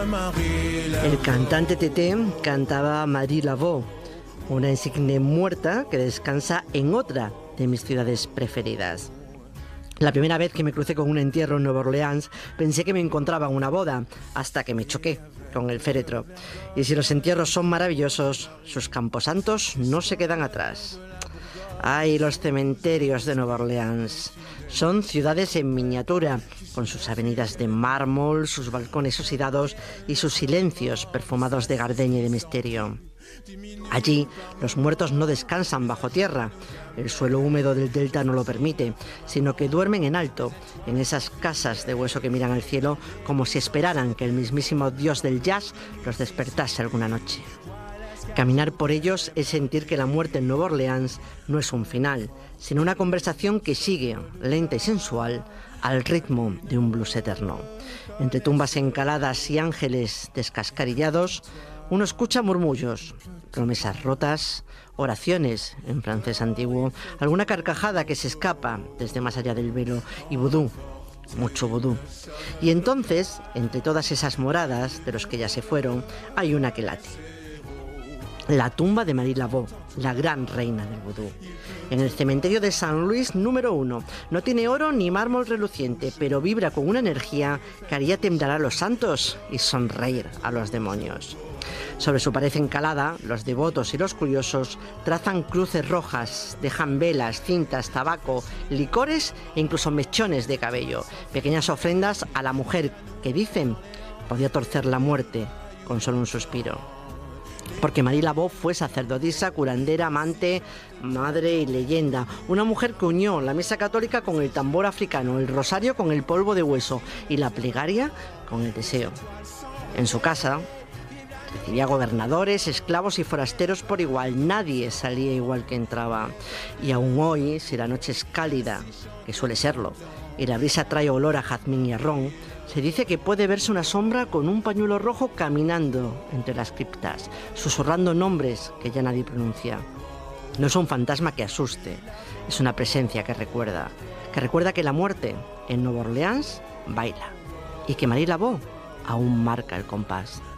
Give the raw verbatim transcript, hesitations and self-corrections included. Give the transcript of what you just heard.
El cantante Tété cantaba Marie Laveau, una insigne muerta que descansa en otra de mis ciudades preferidas. La primera vez que me crucé con un entierro en Nueva Orleans, pensé que me encontraba en una boda, hasta que me choqué con el féretro. Y si los entierros son maravillosos, sus camposantos no se quedan atrás. ¡Ay, los cementerios de Nueva Orleans! Son ciudades en miniatura, con sus avenidas de mármol, sus balcones oxidados y sus silencios perfumados de gardenia y de misterio. Allí, los muertos no descansan bajo tierra, el suelo húmedo del delta no lo permite, sino que duermen en alto, en esas casas de hueso que miran al cielo, como si esperaran que el mismísimo dios del jazz los despertase alguna noche. Caminar por ellos es sentir que la muerte en Nueva Orleans no es un final, sino una conversación que sigue, lenta y sensual, al ritmo de un blues eterno. Entre tumbas encaladas y ángeles descascarillados, uno escucha murmullos, promesas rotas, oraciones en francés antiguo, alguna carcajada que se escapa desde más allá del velo y vudú, mucho vudú. Y entonces, entre todas esas moradas de los que ya se fueron, hay una que late. La tumba de Marie Laveau, la gran reina del vudú. En el cementerio de San Luis número uno. No tiene oro ni mármol reluciente, pero vibra con una energía que haría temblar a los santos y sonreír a los demonios. Sobre su pared encalada, los devotos y los curiosos trazan cruces rojas, dejan velas, cintas, tabaco, licores e incluso mechones de cabello. Pequeñas ofrendas a la mujer que dicen podía torcer la muerte con solo un suspiro. Porque Marie Laveau fue sacerdotisa, curandera, amante, madre y leyenda. Una mujer que unió la misa católica con el tambor africano, el rosario con el polvo de hueso y la plegaria con el deseo. En su casa recibía gobernadores, esclavos y forasteros por igual. Nadie salía igual que entraba. Y aún hoy, si la noche es cálida, que suele serlo, y la brisa trae olor a jazmín y a ron, se dice que puede verse una sombra con un pañuelo rojo caminando entre las criptas, susurrando nombres que ya nadie pronuncia. No es un fantasma que asuste, es una presencia que recuerda, que recuerda que la muerte en Nueva Orleans baila y que Marie Laveau aún marca el compás.